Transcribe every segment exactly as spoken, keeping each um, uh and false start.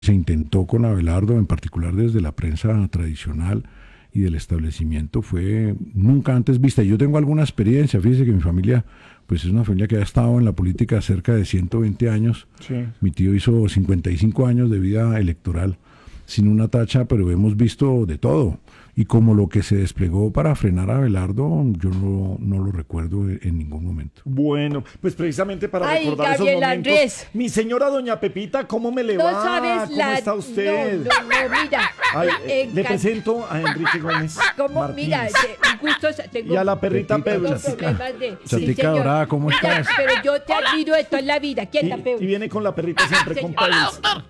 se intentó con Abelardo, en particular desde la prensa tradicional y del establecimiento, fue nunca antes vista. Yo tengo alguna experiencia, fíjese que mi familia, pues es una familia que ha estado en la política cerca de ciento veinte años. Sí. Mi tío hizo cincuenta y cinco años de vida electoral sin una tacha, pero hemos visto de todo. Y como lo que se desplegó para frenar a Abelardo, yo no, no lo recuerdo en ningún momento. Bueno, pues precisamente para Ay, recordar Gabriel esos momentos. Andrés. Mi señora doña Pepita, ¿cómo me le No va? sabes ¿Cómo la... está usted? No, no, no, mira. Ay, eh, le encan- presento a Enrique Gómez ¿Cómo? Martínez. Mira, de- un gusto, tengo, Y a la perrita Pepita, tengo Peula. Chatica. problemas de... Chatica señor. dorada, ¿cómo Mira, estás? pero yo te admiro de toda la vida. Quieta, Y, Peula. y viene con la perrita siempre con Señora, Peula.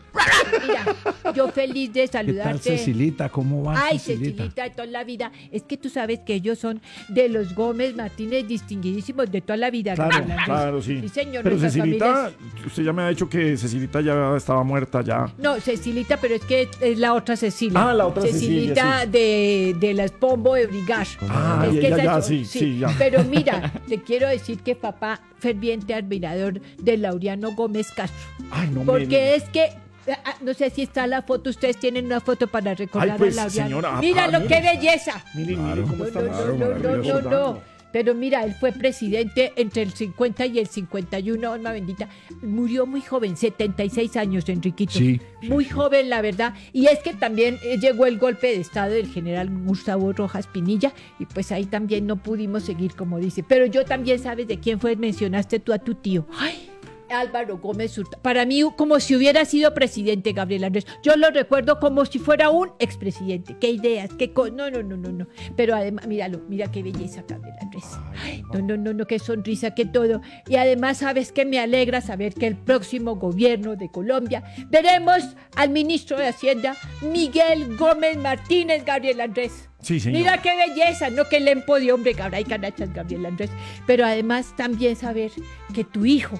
Mira, yo feliz de ¿Qué tal, saludarte. Cecilita? ¿Cómo va, Ay, Cecilita? Cecilita de toda la vida. Es que tú sabes que ellos son de los Gómez Martínez distinguidísimos de toda la vida. Claro, Gabriel Andrés. claro, sí. Sí, señor. Pero nuestras Cecilita, familias- usted ya me ha dicho que Cecilita ya estaba muerta ya. No, Cecilita, pero es que es la otra Cecilia. Ah, la otra Cecilita Cecilia, sí. de, de las Pombo de Brigage. Ah, es ya, que ya, esa ya, es- sí, sí, ya. Pero mira, te quiero decir que papá, ferviente admirador de Laureano Gómez Castro. Ay, no me Porque diga. es que, ah, no sé si está la foto, ustedes tienen una foto para recordar Ay, pues, a Laureano. señora, Mira ah, lo mire. que belleza. Mire, Claro. mire cómo No, está. no, Claro, no, no, no, maravilloso. no, no. Pero mira, él fue presidente entre el cincuenta y el cincuenta y uno, alma bendita. Murió muy joven, setenta y seis años, Enriquito. Sí, sí, Muy sí. joven, la verdad. Y es que también eh, llegó el golpe de estado del general Gustavo Rojas Pinilla y pues ahí también no pudimos seguir, como dice. Pero yo también, ¿sabes de quién fue? Mencionaste tú a tu tío. ¡Ay! Álvaro Gómez Hurtado. Para mí, como si hubiera sido presidente, Gabriel Andrés. Yo lo recuerdo como si fuera un expresidente. Qué ideas, qué cosas. No, no, no, no, no. Pero además, míralo, mira qué belleza, Gabriel Andrés. Ay, no, no, no, no, qué sonrisa, qué todo. Y además, ¿sabes qué? Me alegra saber que el próximo gobierno de Colombia veremos al ministro de Hacienda, Miguel Gómez Martínez, Gabriel Andrés. Sí, señor. Mira qué belleza, no que lempo de hombre, cabra y canachas, Gabriel Andrés. Pero además también saber que tu hijo,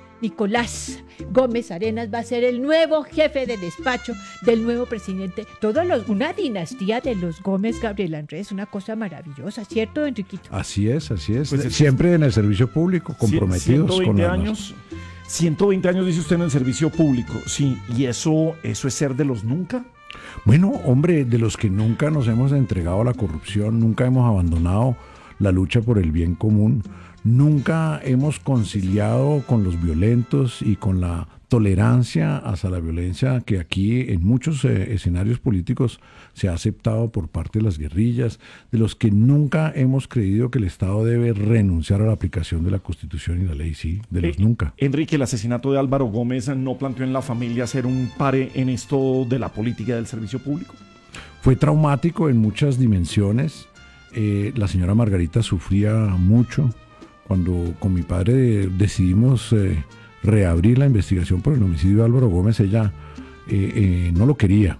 Nicolás Gómez Arenas, va a ser el nuevo jefe de despacho del nuevo presidente. Todos los, una dinastía de los Gómez, Gabriel Andrés, una cosa maravillosa, ¿cierto, Enriquito? Así es, así es. Pues es- Siempre en el servicio público, comprometidos ciento con veinte las- años. ciento veinte años dice usted en el servicio público. Sí, y eso eso es ser de los nunca. Bueno, hombre, de los que nunca nos hemos entregado a la corrupción, nunca hemos abandonado la lucha por el bien común, nunca hemos conciliado con los violentos y con la tolerancia hacia la violencia que aquí en muchos eh, escenarios políticos se ha aceptado por parte de las guerrillas, de los que nunca hemos creído que el Estado debe renunciar a la aplicación de la Constitución y la ley, sí, de los Eh, nunca. Enrique, el asesinato de Álvaro Gómez no planteó en la familia hacer un pare en esto de la política del servicio público. Fue traumático en muchas dimensiones. Eh, la señora Margarita sufría mucho cuando con mi padre decidimos eh, reabrir la investigación por el homicidio de Álvaro Gómez. Ella eh, eh, no lo quería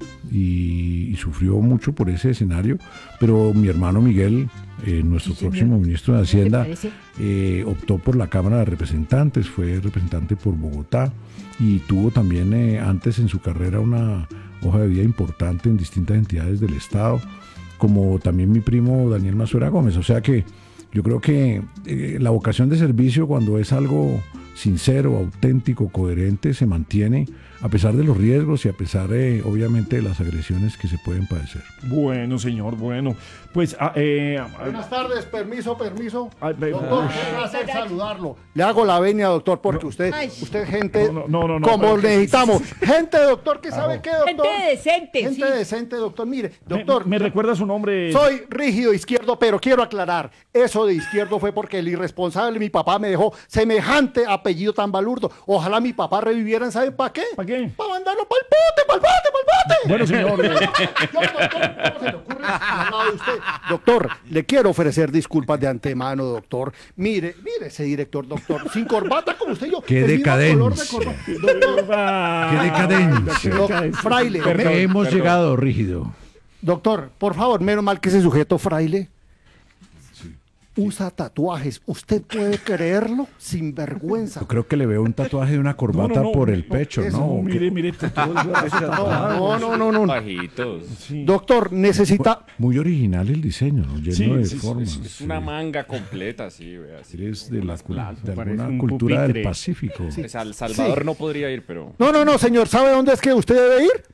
y, y sufrió mucho por ese escenario, pero mi hermano Miguel, eh, nuestro Sí, señor. próximo ministro de ¿Te Hacienda, parece? eh, optó por la Cámara de Representantes, fue representante por Bogotá y tuvo también eh, antes en su carrera una hoja de vida importante en distintas entidades del Estado, como también mi primo Daniel Mazuera Gómez. O sea que yo creo que eh, la vocación de servicio, cuando es algo sincero, auténtico, coherente, se mantiene a pesar de los riesgos y a pesar, eh, obviamente, de las agresiones que se pueden padecer. Bueno, señor, bueno. Pues, ah, eh, ah, Buenas tardes, permiso, permiso. Ay, ve- Doctor, ay. qué placer saludarlo. Le hago la venia, doctor, porque usted, Ay. usted es gente No, no, no, no, como pero- necesitamos. Gente, doctor, que sabe qué, doctor. Gente decente, Gente sí. decente, doctor. Mire, me- doctor, ¿Me, recuerda su nombre? soy rígido izquierdo, pero quiero aclarar, eso de izquierdo fue porque el irresponsable, mi papá, me dejó semejante apellido tan balurdo. Ojalá mi papá reviviera, ¿saben para qué? ¿Para qué? Para mandarlo para el bote, para el bote, para el bote. Bueno, señor. eh, Yo, doctor, ¿cómo se le ocurre al lado de usted? Doctor, le quiero ofrecer disculpas de antemano, doctor. Mire, mire ese director, doctor, sin corbata como usted y yo. ¡Qué el mismo color de decadencia! corbata. Doctor, ah, ¡Qué decadencia! doc- fraile, Perdón, me- Hemos perdón. llegado, Rígido. doctor, por favor, menos mal que ese sujeto fraile. usa tatuajes. ¿Usted puede creerlo? Sin vergüenza. Yo creo que le veo un tatuaje de una corbata No, no, no, por el no, pecho, eso, ¿no? Mire, mire, todo el brazo tatuado. No, no, no, no. Bajitos. Sí. Doctor, necesita... Muy original el diseño, ¿no? Lleno Sí, de sí, sí, formas. sí, Es una manga completa, sí, vea. Sí. Eres de, la, Las cul- plazas, de parece alguna un cultura del pupitre. Pacífico. Pues al Salvador no podría ir, pero... No, no, no, señor. ¿Sabe dónde es que usted debe ir?